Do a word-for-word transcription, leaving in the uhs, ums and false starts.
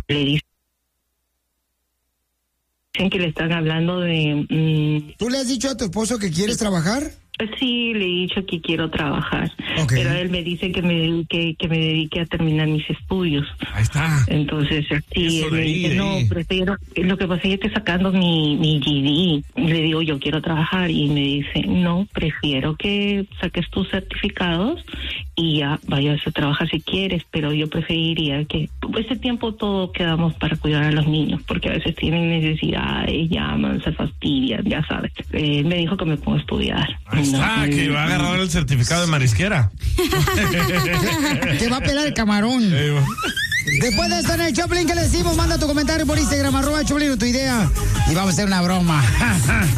le dicen que le están hablando de... Mmm, ¿Tú le has dicho a tu esposo que quieres trabajar? Sí, le he dicho que quiero trabajar, okay. Pero él me dice que me dedique, que me dedique a terminar mis estudios. Ahí está. Entonces, sí, él me dice, no, prefiero, lo que pasa es que estoy sacando mi, mi G D. Le digo, yo quiero trabajar, y me dice, no, prefiero que saques tus certificados y ya vayas a trabajar si quieres, pero yo preferiría que ese tiempo todo quedamos para cuidar a los niños, porque a veces tienen necesidades, llaman, se fastidian, ya sabes. Él me dijo que me pongo a estudiar. Ah, no, que va a agarrar el certificado de marisquera. Que va a pelar el camarón. Después de estar en el Choplin, ¿qué le decimos? Manda tu comentario por Instagram, arroba Choplin, tu idea. Y vamos a hacer una broma.